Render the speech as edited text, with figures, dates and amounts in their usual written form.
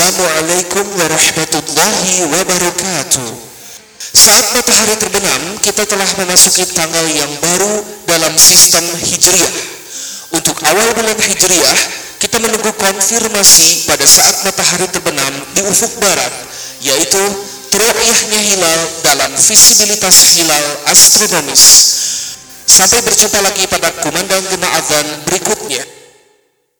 Assalamualaikum warahmatullahi wabarakatuh. Saat matahari terbenam, kita telah memasuki tanggal yang baru dalam sistem Hijriah. Untuk awal bulan Hijriah, kita menunggu konfirmasi pada saat matahari terbenam di ufuk barat, yaitu ru'yahnya hilal dalam visibilitas hilal astronomis. Sampai berjumpa lagi pada kumandang gema azan berikutnya.